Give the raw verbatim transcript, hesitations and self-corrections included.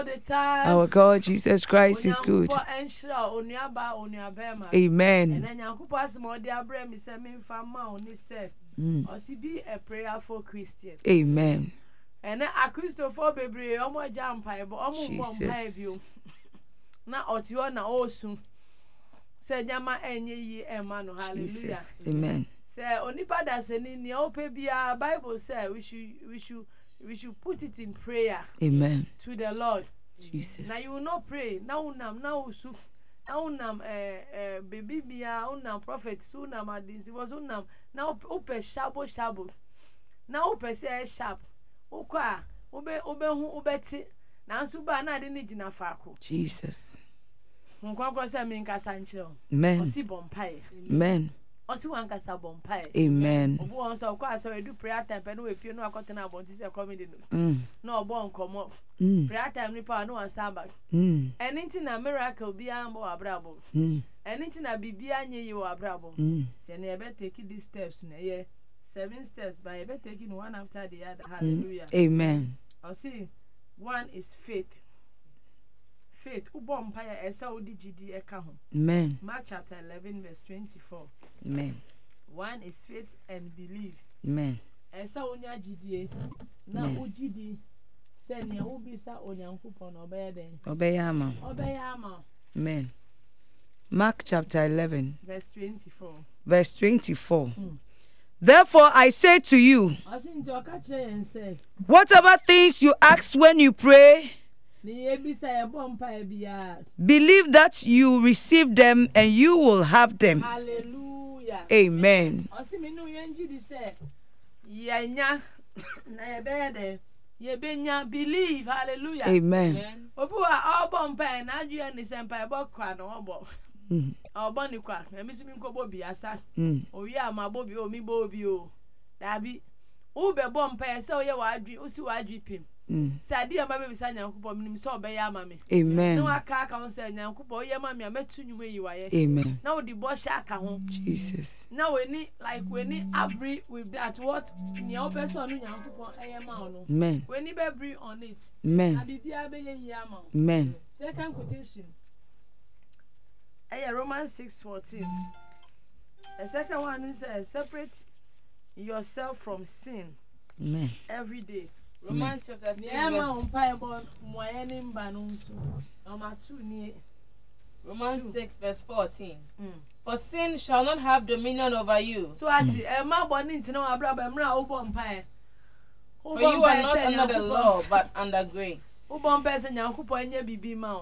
all the time. Our God Jesus Christ is good. Amen. Mm. Or be a prayerful Christian. Amen. And then a Christopher baby, almost jump by almost you. Now, or you are now also. Say, Yama, any Emmanuel, hallelujah. Amen. Say, only that's in the open Bible say we should, we should, we should put it in prayer. Amen. To the Lord. Jesus. Now you will not pray. Now, now, now, so. Now, nam, eh, eh, baby, be a unam prophet, soon, am this was unam. Now, open shabo shabo. Now, open say sharp. Oka, obe, obe, who obeti. Now, suba, na didn't need enough. Jesus. Mkwakwa say me nkasa nchiro. Amen. Osi bompai. Amen. Osi wankasa bompai. Amen. Obo on so kwa so do prayer time pe no we pie no akọte na abonti say comedy no. Mm. No obo nkomo. Mm. Prayer time ni pa no ansamba. Mm. Anything na miracle bi ambo abrabo. Mm. Anything na bibia anye yi wo abrabo. Mm. Say na ebe take these steps na ye seven steps by ebe taking one after the other. Hallelujah. Mm. Amen. Osi one is faith. Faith, ubompire esa odi gidi eka ho. Amen. Mark chapter eleven verse twenty-four. Amen. One is faith and believe. Amen. Esa onya gidi na ugidi se ne ubisa onyankopon obeye den. Obeye ama. Obeye ama. Amen. Mark chapter eleven verse twenty-four. Verse twenty-four. Mm. Therefore I say to you, whatever things you ask when you pray, believe that you receive them and you will have them. Hallelujah. Amen. Believe. Hallelujah. Amen. Mm. Our bonny quack, and Miss Minko Bobby, Asa. Oh, yeah, my Bobby, oh, me Bobby, oh, Dabby. Ube bomb pay, so you are dream, so I drip him. Sadia, my baby, son, Uncle Bob, so by your mammy. Amen. No, I can't say, Uncle Boy, your mammy, I met you where you are. Amen. Now the boss shack home. Jesus. Now we need, like, we need agree with that. What in your person, Uncle Boy, I am on. Amen. We need to breathe on it. Amen. Amen. Second quotation. Romans six fourteen. The second one says, separate yourself from sin. Amen. Every day. Romans chapter six. Romans six verse fourteen. Mm. For sin shall not have dominion over you. So at Emma Bonnie to know Abraham. For you are not under the law, but under grace. Ubon person Yankupo and ye be mouth.